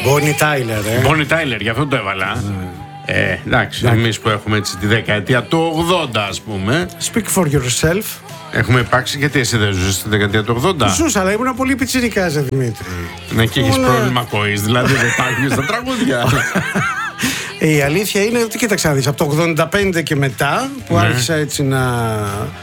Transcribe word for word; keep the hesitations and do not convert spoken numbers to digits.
Bonnie Tyler, ε. Bonnie Tyler, γι' αυτό το έβαλα. Mm. Ε, εντάξει, εμείς που έχουμε έτσι τη δεκαετία του ογδόντα, ας πούμε. Speak for yourself. Έχουμε υπάρξει, γιατί εσύ δεν ζούσες στη δεκαετία του ογδόντα. Ζούσα, αλλά ήμουν πολύ πιτσιρικάς, Δημήτρη. Ναι, και έχεις πρόβλημα ακοής, δηλαδή δεν τα άκουγες στα τραγούδια. Η αλήθεια είναι ότι, κοίταξε να δεις, από το ογδόντα πέντε και μετά που ναι. άρχισα έτσι να